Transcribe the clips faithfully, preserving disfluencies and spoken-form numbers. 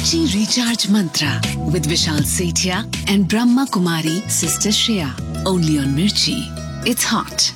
Mirchi Recharge Mantra with Vishal Sethia and Brahma Kumari Sister Shreya. Only on Mirchi. It's hot.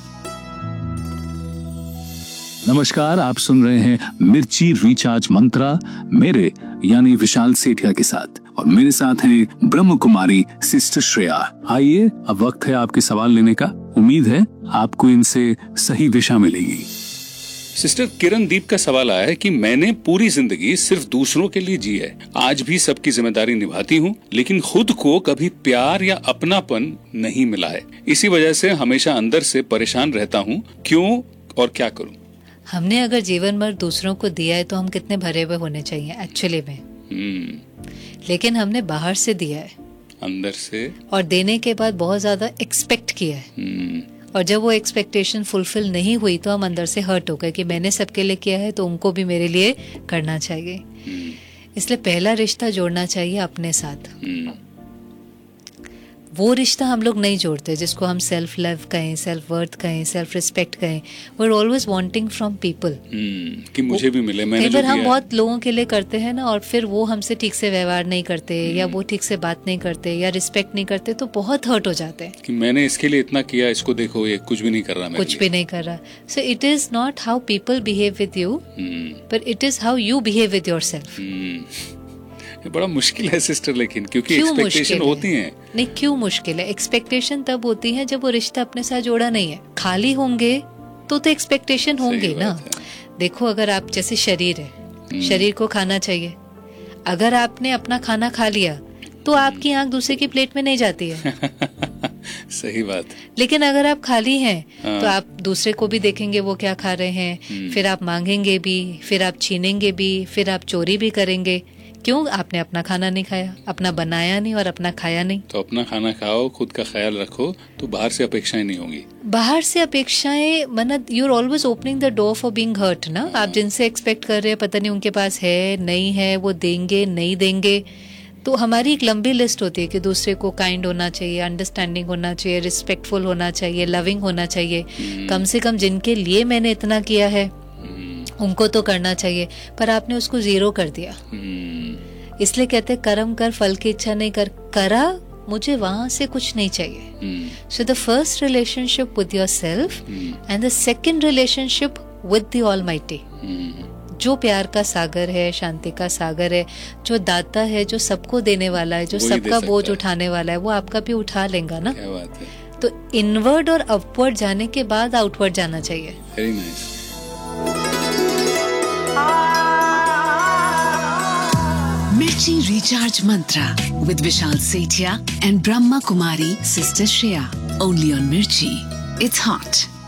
नमस्कार, आप सुन रहे हैं मिर्ची recharge मंत्रा मेरे यानी विशाल सेठिया के साथ, और मेरे साथ हैं ब्रह्म कुमारी सिस्टर श्रेया। आइए, अब वक्त है आपके सवाल लेने का। उम्मीद है आपको इनसे सही दिशा मिलेगी। सिस्टर किरण दीप का सवाल आया है कि मैंने पूरी जिंदगी सिर्फ दूसरों के लिए जी है, आज भी सबकी जिम्मेदारी निभाती हूँ, लेकिन खुद को कभी प्यार या अपनापन नहीं मिला है। इसी वजह से हमेशा अंदर से परेशान रहता हूँ। क्यों और क्या करूँ? हमने अगर जीवन भर दूसरों को दिया है तो हम कितने भरे हुए होने चाहिए एक्चुअली में। लेकिन हमने बाहर से दिया है, अंदर से, और देने के बाद बहुत ज्यादा एक्सपेक्ट किया है, और जब वो एक्सपेक्टेशन फुलफिल नहीं हुई तो हम अंदर से हर्ट हो गए कि मैंने सबके लिए किया है तो उनको भी मेरे लिए करना चाहिए। इसलिए पहला रिश्ता जोड़ना चाहिए अपने साथ। वो रिश्ता हम लोग नहीं जोड़ते जिसको हम सेल्फ लव कहें, सेल्फ वर्थ कहें, सेल्फ रिस्पेक्ट कहें। We are always wanting from people कि मुझे भी मिले, मैंने जो किया हम है। बहुत लोगों के लिए करते हैं ना, और फिर वो हमसे ठीक से व्यवहार नहीं करते या वो ठीक से बात नहीं करते या रिस्पेक्ट नहीं करते तो बहुत हर्ट हो जाते हैं कि मैंने इसके लिए इतना किया, इसको देखो ये कुछ भी नहीं कर रहा, कुछ भी नहीं कर रहा। So it is not how people behave with you, but it is how you behave with yourself. ये बड़ा मुश्किल है सिस्टर, लेकिन क्योंकि एक्सपेक्टेशन होती हैं। नहीं, क्यों मुश्किल है? एक्सपेक्टेशन तब होती है जब वो रिश्ता अपने साथ जोड़ा नहीं है। खाली होंगे तो तो एक्सपेक्टेशन होंगे ना। देखो, अगर आप जैसे शरीर है, शरीर को खाना चाहिए। अगर आपने अपना खाना खा लिया तो आपकी आंख दूसरे की प्लेट में नहीं जाती है। सही बात। लेकिन अगर आप खाली हैं तो आप दूसरे को भी देखेंगे वो क्या खा रहे हैं, फिर आप मांगेंगे भी, फिर आप छीनेंगे भी, फिर आप चोरी भी करेंगे। क्यों? आपने अपना खाना नहीं खाया, अपना बनाया नहीं और अपना खाया नहीं। तो अपना खाना खाओ, खुद का ख्याल रखो, तो बाहर से अपेक्षाएं नहीं होंगी। बाहर से अपेक्षाएं मतलब you are always opening the door for being heard ना। आप जिनसे एक्सपेक्ट कर रहे हैं, पता नहीं उनके पास है नहीं है, वो देंगे नहीं देंगे। तो हमारी एक लंबी लिस्ट होती है कि दूसरे को काइंड होना चाहिए, अंडरस्टैंडिंग होना चाहिए, रिस्पेक्टफुल होना चाहिए, लविंग होना चाहिए। कम से कम जिनके लिए मैंने इतना किया है उनको तो करना चाहिए, पर आपने उसको जीरो कर दिया। इसलिए कहते कर्म कर फल की इच्छा नहीं कर। करा, मुझे वहां से कुछ नहीं चाहिए। So the first relationship with yourself and the second relationship with the almighty, जो प्यार का सागर है, शांति का सागर है, जो दाता है, जो सबको देने वाला है, जो सबका बोझ उठाने वाला है, वो आपका भी उठा लेगा ना। क्या बात है। तो इनवर्ड और अपवर्ड जाने के बाद आउटवर्ड जाना चाहिए। Very nice. Mirchi Recharge Mantra with Vishal Sethia and Brahma Kumari Sister Shreya. Only on Mirchi. It's hot.